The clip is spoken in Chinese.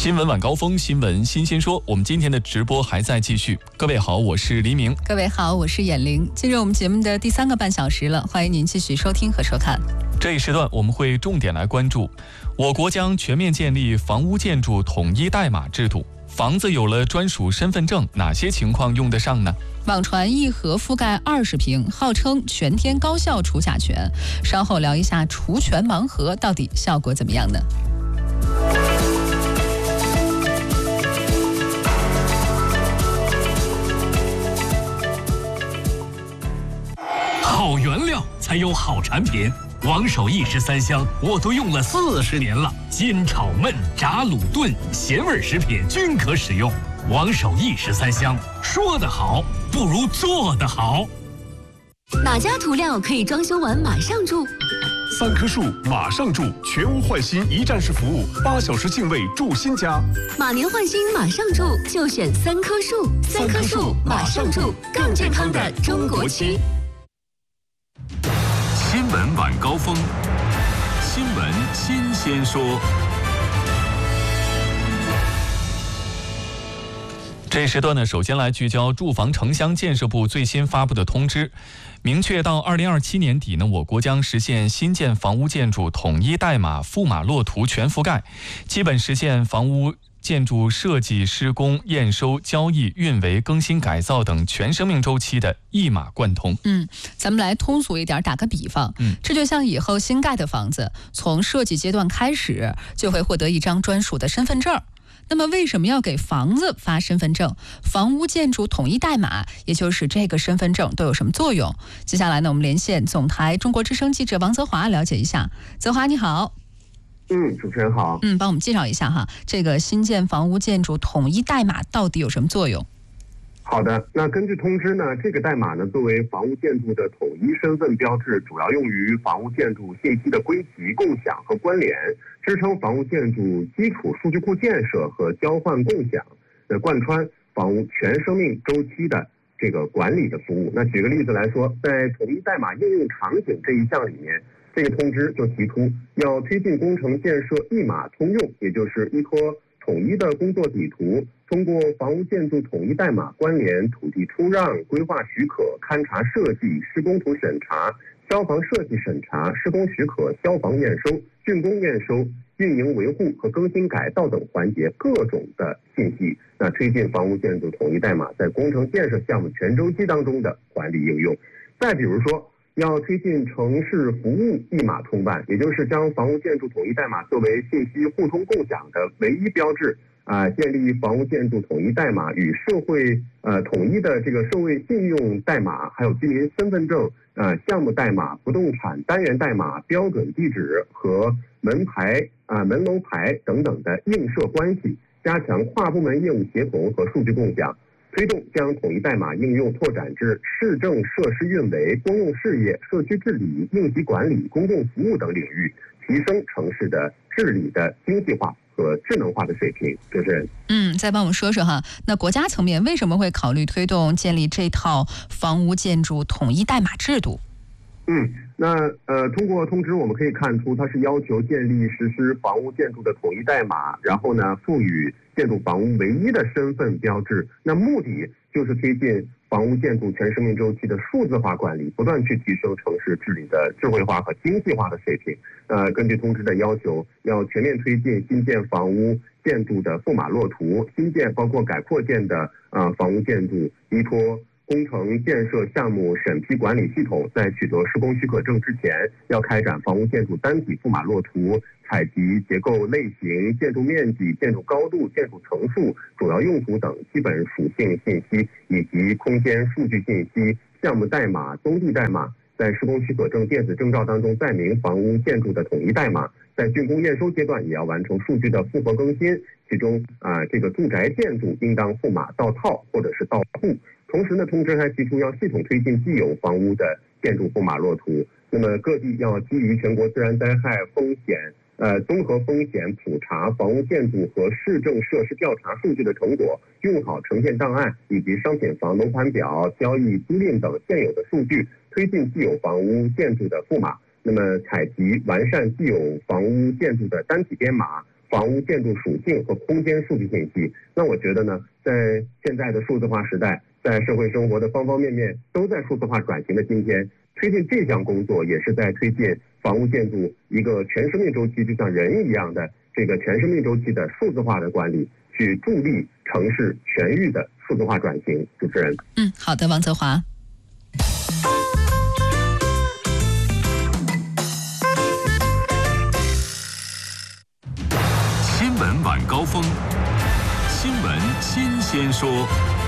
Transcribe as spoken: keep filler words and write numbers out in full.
新闻晚高峰，新闻新鲜说。我们今天的直播还在继续。各位好，我是黎明。 各位好，我是眼玲。进入我们节目的第三个半小时了，欢迎您继续收听和收看。 这一时段我们会重点来关注，我国将全面建立房屋建筑统一代码制度。房子有了专属身份证，哪些情况用得上呢？ 网传一盒覆盖二十平，号称全天高效除甲醛。稍后聊一下除醛盲盒到底效果怎么样呢？ 好原料才有好产品。王守义十三香我都用了四十年了，煎炒焖炸卤炖咸味食品均可使用。王守义十三香，说得好不如做得好。 哪家涂料可以装修完马上住？ 三棵树马上住，全屋换新一站式服务，八小时净位住新家。 马年换新马上住，就选三棵树。三棵树马上住，更健康的中国区。 新闻晚高峰，新闻新鲜说。 这一时段呢，首先来聚焦住房城乡建设部最新发布的通知，明确到二零二七年底呢，我国将实现新建房屋建筑统一代码富码落图全覆盖，基本实现房屋建筑设计、施工、验收、交易、运维、更新改造等全生命周期的一码贯通。 嗯，咱们来通俗一点，打个比方，嗯，这就像以后新盖的房子，从设计阶段开始就会获得一张专属的身份证。那么为什么要给房子发身份证？房屋建筑统一代码，也就是这个身份证都有什么作用？接下来呢，我们连线总台中国之声记者王泽华了解一下。泽华你好。 嗯，主持人好。 嗯，帮我们介绍一下哈，这个新建房屋建筑统一代码到底有什么作用？ 好的，那根据通知呢，这个代码呢作为房屋建筑的统一身份标志，主要用于房屋建筑信息的归集、共享和关联，支撑房屋建筑基础数据库建设和交换共享，呃，贯穿房屋全生命周期的这个管理的服务。那举个例子来说，在统一代码应用场景这一项里面，这个通知就提出要推进工程建设一码通用，也就是依托统一的工作底图，通过房屋建筑统一代码关联土地出让、规划许可、勘察设计、施工图审查、消防设计审查、施工许可、消防验收、竣工验收、运营维护和更新改造等环节各种的信息，那推进房屋建筑统一代码在工程建设项目全周期当中的管理应用。再比如说，要推进城市服务一码通办，也就是将房屋建筑统一代码作为信息互通共享的唯一标志啊、呃，建立房屋建筑统一代码与社会呃统一的这个社会信用代码，还有居民身份证、呃项目代码、不动产单元代码、标准地址和门牌啊、呃、门楼牌等等的映射关系，加强跨部门业务协同和数据共享。推动将统一代码应用拓展至市政设施运维、公用事业、社区治理、应急管理、公共服务等领域，提升城市的治理的经济化和智能化的水平。主持人， 嗯，再帮我们说说哈，那国家层面为什么会考虑推动建立这套房屋建筑统一代码制度？ 嗯，那呃，通过通知我们可以看出，它是要求建立实施房屋建筑的统一代码，然后呢，赋予建筑房屋唯一的身份标志。那目的就是推进房屋建筑全生命周期的数字化管理，不断去提升城市治理的智慧化和经济化的水平。呃，根据通知的要求，要全面推进新建房屋建筑的富码落图，新建包括改扩建的呃房屋建筑依托工程建设项目审批管理系统，在取得施工许可证之前，要开展房屋建筑单体富码落图，采集结构类型、建筑面积、建筑高度、建筑层数、主要用途等基本属性信息，以及空间数据信息、项目代码、宗地代码，在施工许可证电子证照当中载明房屋建筑的统一代码。在竣工验收阶段，也要完成数据的复核更新，其中啊、呃，这个住宅建筑应当复码到套或者是到户。同时呢，通知还提出要系统推进既有房屋的建筑富码落图。那么各地要基于全国自然灾害风险呃综合风险普查、房屋建筑和市政设施调查数据的成果，用好呈现档案以及商品房楼盘表、交易租赁等现有的数据，推进既有房屋建筑的复码。那么采集完善既有房屋建筑的单体编码， 房屋建筑属性和空间数据信息。那我觉得呢，在现在的数字化时代，在社会生活的方方面面都在数字化转型的今天，推进这项工作也是在推进房屋建筑一个全生命周期，就像人一样的这个全生命周期的数字化的管理，去助力城市全域的数字化转型。主持人， 嗯，好的，王泽华。 新闻晚高峰，新闻新鲜说。